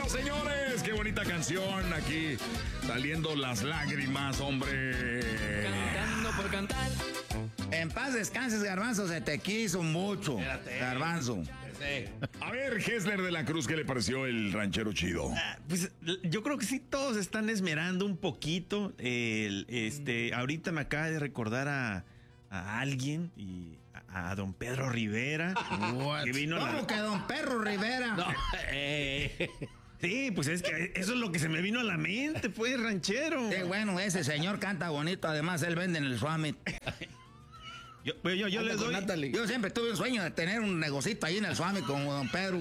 Señores, qué bonita canción aquí, saliendo las lágrimas, hombre. Cantando por cantar. En paz descanses, Garbanzo, se te quiso mucho. Espérate. Garbanzo. Sí. A ver, Gessler de la Cruz, ¿qué le pareció el ranchero chido? Pues yo creo que sí, todos están esmerando un poquito. Ahorita me acaba de recordar a alguien y a don Pedro Rivera. Que vino ¿Cómo que don Perro Rivera? No, Sí, pues es que eso es lo que se me vino a la mente, pues, ranchero. Qué bueno, ese señor canta bonito. Además, él vende en el Summit. Yo le doy. Natalie. Yo siempre tuve un sueño de tener un negocito ahí en el Summit con don Pedro.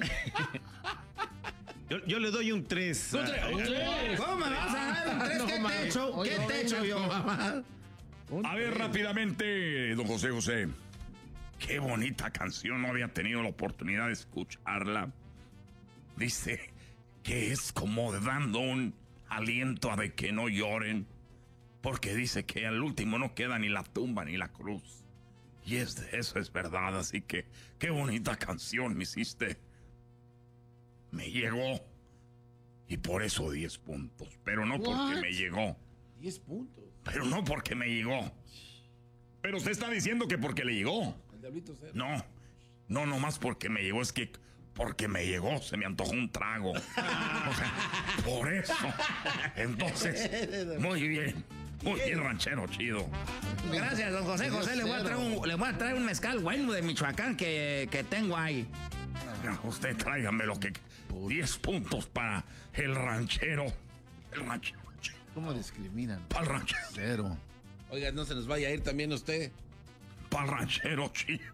Yo le doy un 3. ¿Cómo me vas a dar un 3? No, ¿Qué mames. techo? Oye, ¿Qué no techo vengas, yo? mamá. A ver, rápidamente, don José. Qué bonita canción, no había tenido la oportunidad de escucharla. Dice que es como dando un aliento a de que no lloren, porque dice que al último no queda ni la tumba ni la cruz. Y eso es verdad, así que qué bonita canción me hiciste. Me llegó. Y por eso 10 puntos, pero no porque me llegó. 10 puntos. Pero no porque me llegó. Pero usted está diciendo que porque le llegó. El diablito cero. No, nomás porque me llegó. Es que porque me llegó, se me antojó un trago. O sea, por eso. Entonces, muy bien, ranchero chido. Gracias, don José. José, le voy a traer un mezcal bueno de Michoacán que tengo ahí. Usted tráigame lo que... 10 puntos para el ranchero. El ranchero chido. ¿Cómo discriminan? Para el ranchero. Cero. Oiga, no se nos vaya a ir también usted. Para el ranchero chido.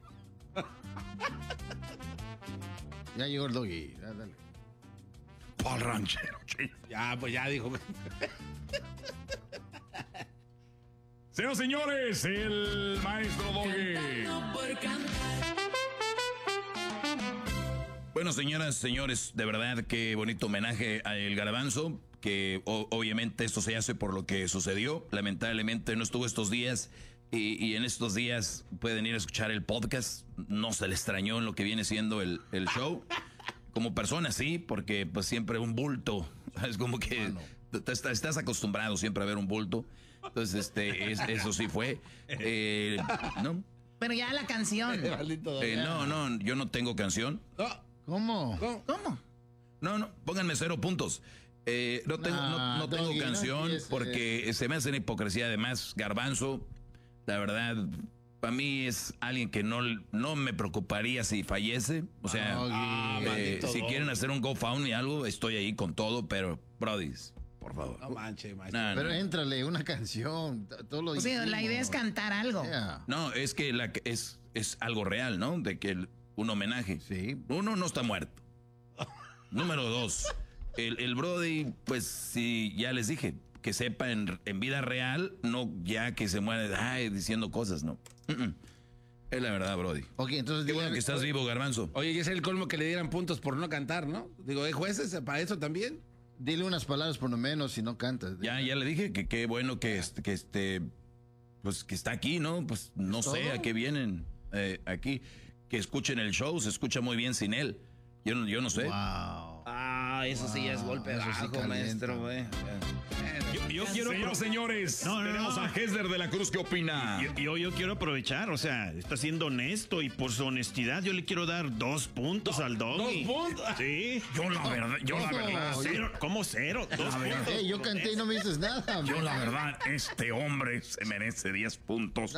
Ya llegó el doggy. Ya, dale. Para el ranchero chido. Ya, pues ya dijo. Señoras y señores, el maestro Doggy. Cantando por cantar. Bueno, señoras, señores, de verdad qué bonito homenaje a El Garbanzo, que obviamente esto se hace por lo que sucedió. Lamentablemente no estuvo estos días y en estos días pueden ir a escuchar el podcast. No se le extrañó en lo que viene siendo el show. Como persona sí, porque pues siempre un bulto. Es como que estás acostumbrado siempre a ver un bulto. Entonces, eso sí fue. ¿No? Pero ya la canción. No, yo no tengo canción. No. ¿Cómo? ¿Cómo? No, pónganme 0 puntos. No tengo Doggy, canción no, porque se me hace una hipocresía. Además, Garbanzo, la verdad, para mí es alguien que no me preocuparía si fallece. O sea, si quieren hacer un GoFundMe algo, estoy ahí con todo, pero, brodis, por favor. No manche, maestro. No, Pero éntrale una canción. Todo lo O sea, la idea es cantar algo. Yeah. No, es que es algo real, ¿no? De que un homenaje. Sí. Uno, no está muerto. Número 2, el Brody, pues sí, ya les dije, que sepa en vida real, no ya que se muere diciendo cosas, no. Es la verdad, Brody. Ok, entonces Qué bueno que estás vivo, Garbanzo. Oye, y es el colmo que le dieran puntos por no cantar, ¿no? Digo, ¿hay jueces para eso también? Dile unas palabras por lo menos si no cantas. Ya le dije que qué bueno que pues que está aquí, ¿no? Pues no sé todo? a qué vienen aquí. Que escuchen el show, se escucha muy bien sin él. Yo no sé. Wow. Eso sí ya es golpe Eso sí bajo, calienta. maestro, güey. Yo quiero. Señoras, señores, No. tenemos a Gessler de la Cruz. ¿Qué opina? Yo quiero aprovechar, o sea, está siendo honesto y por su honestidad yo le quiero dar 2 puntos al Doggy. 2 puntos. Sí. Yo la verdad, Cero, ¿cómo 0? 2 puntos. Yo canté y no me dices nada. yo la verdad, este hombre se merece 10 puntos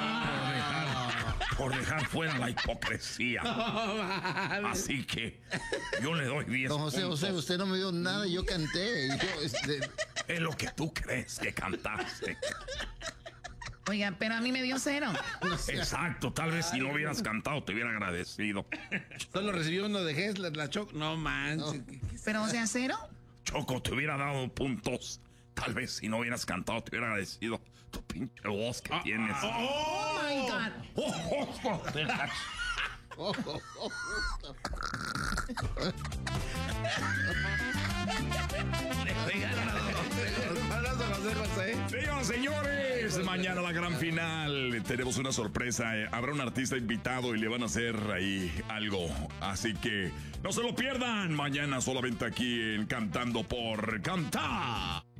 por dejar fuera la hipocresía. Así que yo le doy 10 Don José, puntos. usted no me dio nada y yo canté. Y Es lo que tú crees que cantaste. Oiga, pero a mí me dio 0. Exacto, tal vez si no hubieras cantado te hubiera agradecido. Solo recibió uno de Gessler, la Choc. No manches. Pero, o sea, 0. Choco, te hubiera dado puntos. Tal vez si no hubieras cantado te hubiera agradecido tu pinche voz que tienes. Oh my God. Un abrazo, José José. José. Señoras, señores, mañana la gran final. Tenemos una sorpresa. Habrá un artista invitado y le van a hacer ahí algo. Así que no se lo pierdan. Mañana solamente aquí en Cantando por Cantar.